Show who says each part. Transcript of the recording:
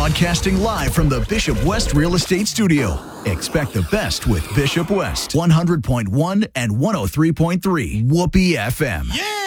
Speaker 1: Broadcasting live from the Bishop West Real Estate Studio. Expect the best with Bishop West. 100.1 and 103.3 Whoopee FM.
Speaker 2: Yeah!